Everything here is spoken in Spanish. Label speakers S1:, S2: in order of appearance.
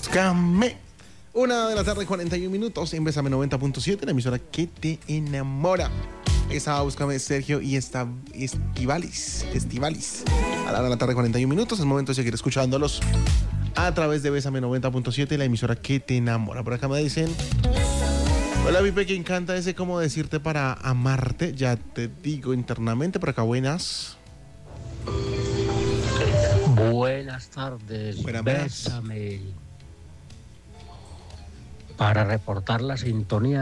S1: Búscame. 1:41 en Bésame 90.7, la emisora que te enamora. Estaba Búscame Sergio y Estivalis. A la 1:41. Es momento de seguir escuchándolos a través de Bésame 90.7, la emisora que te enamora. Por acá me dicen: hola, Pipe, que encanta ese cómo decirte para amarte. Ya te digo internamente. Por acá, buenas.
S2: Buenas tardes.
S1: Buenas.
S2: Bésame. Para reportar la sintonía